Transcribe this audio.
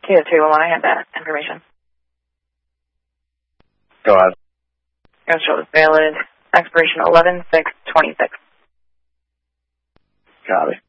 Kilo 2, I have that information. Go ahead. Initial is valid. Expiration 11/6/26. Copy.